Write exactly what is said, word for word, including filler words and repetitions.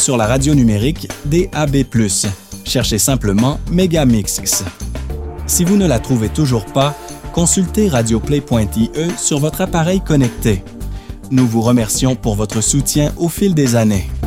sur la radio numérique D A B plus. Cherchez simplement Megamix. Si vous ne la trouvez toujours pas, consultez radioplay point I E sur votre appareil connecté. Nous vous remercions pour votre soutien au fil des années.